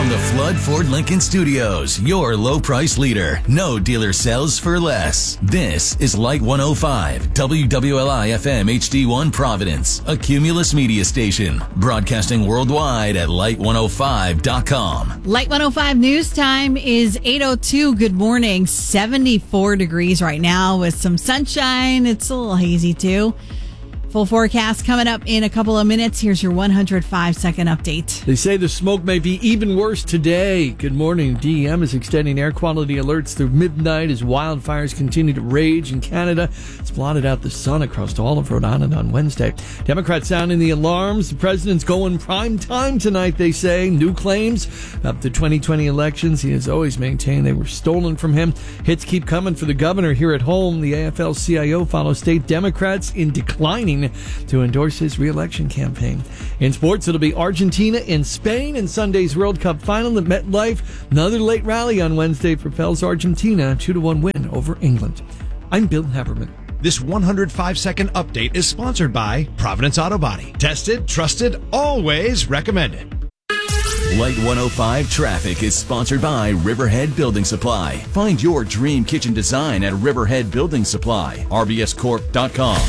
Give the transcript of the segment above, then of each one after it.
From the Flood Ford Lincoln Studios, your low price leader. No dealer sells for less. This is Light 105, WWLI FM HD1 Providence, a Cumulus media station. Broadcasting worldwide at light105.com. Light 105 news time is 8:02. Good morning. 74 degrees right now with some sunshine. It's a little hazy too. Full forecast coming up in a couple of minutes. Here's your 105-second update. They say the smoke may be even worse today. Good morning. DEM is extending air quality alerts through midnight as wildfires continue to rage in Canada. It's blotted out the sun across all of Rhode Island on Wednesday. Democrats sounding the alarms. The president's going prime time tonight, they say. New claims up the 2020 elections. He has always maintained they were stolen from him. Hits keep coming for the governor here at home. The AFL-CIO follows state Democrats in declining to endorse his re-election campaign. In sports, it'll be Argentina and Spain in Sunday's World Cup final at MetLife. Another late rally on Wednesday propels Argentina 2-1 win over England. I'm Bill Haberman. This 105-second update is sponsored by Providence Auto Body. Tested, trusted, always recommended. Light 105 traffic is sponsored by Riverhead Building Supply. Find your dream kitchen design at Riverhead Building Supply. rbscorp.com.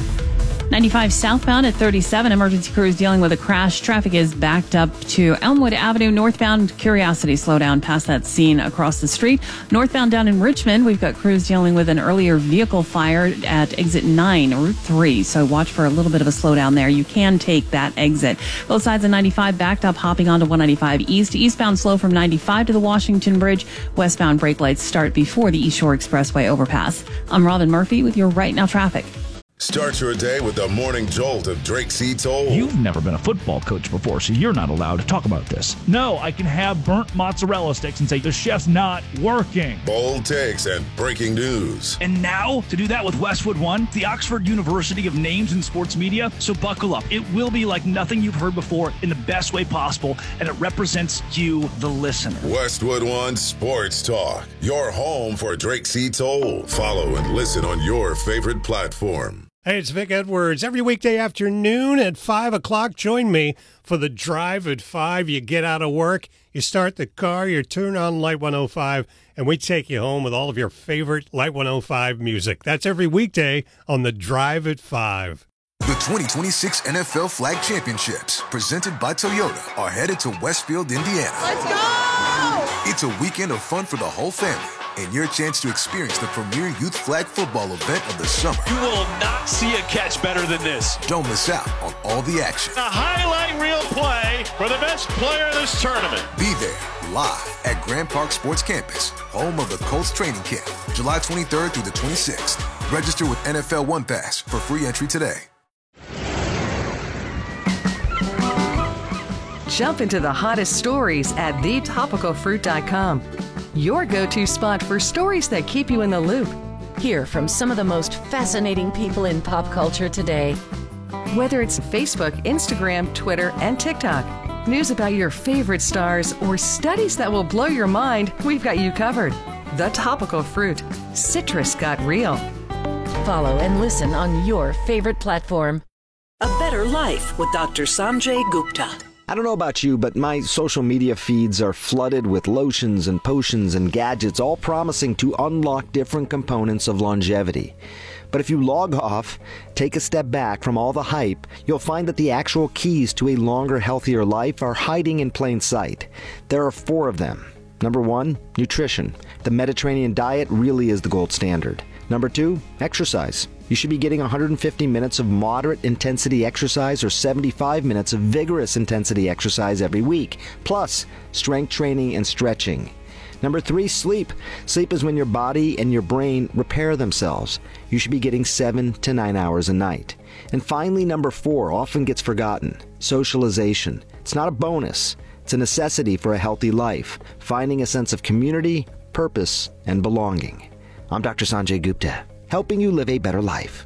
95 southbound at 37. Emergency crews dealing with a crash. Traffic is backed up to Elmwood Avenue. Northbound, Curiosity slowdown past that scene across the street. Northbound down in Richmond, we've got crews dealing with an earlier vehicle fire at exit 9, Route 3. So watch for a little bit of a slowdown there. You can take that exit. Both sides of 95 backed up, hopping onto 195 east. Eastbound slow from 95 to the Washington Bridge. Westbound brake lights start before the East Shore Expressway overpass. I'm Robin Murphy with your Right Now traffic. Start your day with the morning jolt of Drake C. Toll. You've never been a football coach before, so you're not allowed to talk about this. No, I can have burnt mozzarella sticks and say the chef's not working. Bold takes and breaking news. And now, to do that with Westwood One, the Oxford University of names in sports media. So buckle up. It will be like nothing you've heard before in the best way possible, and it represents you, the listener. Westwood One Sports Talk. Your home for Drake C. Toll. Follow and listen on your favorite platform. Hey, it's Vic Edwards. Every weekday afternoon at 5 o'clock, join me for the Drive at 5. You get out of work, you start the car, you turn on Light 105, and we take you home with all of your favorite Light 105 music. That's every weekday on the Drive at 5. The 2026 NFL Flag Championships, presented by Toyota, are headed to Westfield, Indiana. Let's go! It's a weekend of fun for the whole family, and your chance to experience the premier youth flag football event of the summer. You will not see a catch better than this. Don't miss out on all the action. A highlight reel play for the best player in this tournament. Be there live at Grand Park Sports Campus, home of the Colts training camp, July 23rd through the 26th. Register with NFL One Pass for free entry today. Jump into the hottest stories at thetopicalfruit.com. Your go-to spot for stories that keep you in the loop. Hear from some of the most fascinating people in pop culture today. Whether it's Facebook, Instagram, Twitter, and TikTok, news about your favorite stars, or studies that will blow your mind, we've got you covered. The Topical Fruit. Citrus got real. Follow and listen on your favorite platform. A Better Life with Dr. Sanjay Gupta. I don't know about you, but my social media feeds are flooded with lotions and potions and gadgets, all promising to unlock different components of longevity. But if you log off, take a step back from all the hype, you'll find that the actual keys to a longer, healthier life are hiding in plain sight. There are 4 of them. Number 1, nutrition. The Mediterranean diet really is the gold standard. Number 2, exercise. You should be getting 150 minutes of moderate intensity exercise or 75 minutes of vigorous intensity exercise every week, plus strength training and stretching. Number 3, sleep. Sleep is when your body and your brain repair themselves. You should be getting 7 to 9 hours a night. And finally, number 4 often gets forgotten, socialization. It's not a bonus. It's a necessity for a healthy life, finding a sense of community, purpose, and belonging. I'm Dr. Sanjay Gupta, helping you live a better life.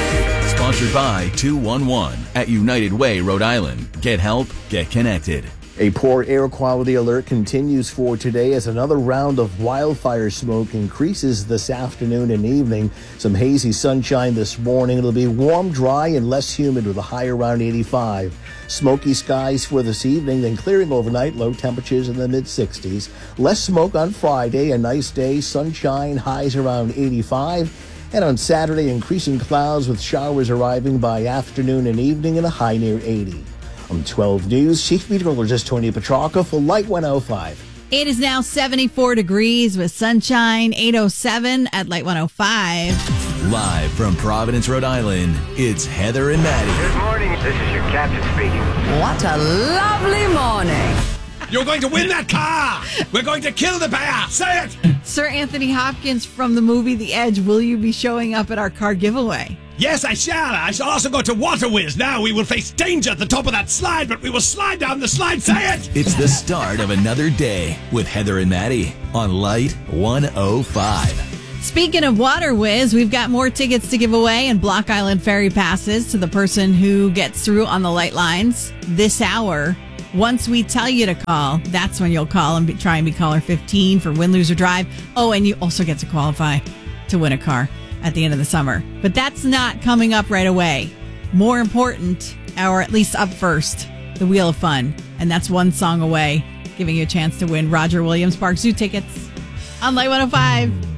Sponsored by 211 at United Way, Rhode Island. Get help, get connected. A poor air quality alert continues for today as another round of wildfire smoke increases this afternoon and evening. Some hazy sunshine this morning. It'll be warm, dry, and less humid with a high around 85. Smoky skies for this evening, then clearing overnight, low temperatures in the mid-60s. Less smoke on Friday, a nice day, sunshine, highs around 85. And on Saturday, increasing clouds with showers arriving by afternoon and evening and a high near 80. On 12 News, Chief Meteorologist Tony Petrarca for Light 105. It is now 74 degrees with sunshine, 807 at Light 105. Live from Providence, Rhode Island, it's Heather and Maddie. Good morning. This is your captain speaking. What a lovely morning. You're going to win that car. We're going to kill the bear. Say it. Sir Anthony Hopkins from the movie The Edge, will you be showing up at our car giveaway? Yes, I shall. I shall also go to Waterwiz. Now we will face danger at the top of that slide, but we will slide down the slide. Say it! It's the start of another day with Heather and Maddie on Light 105. Speaking of Waterwiz, we've got more tickets to give away and Block Island ferry passes to the person who gets through on the light lines this hour. Once we tell you to call, that's when you'll call and try and be caller 15 for Win, Lose, or Drive. Oh, and you also get to qualify to win a car at the end of the summer. But that's not coming up right away. More important, or at least up first, the Wheel of Fun. And that's one song away, giving you a chance to win Roger Williams Park Zoo tickets on Light 105.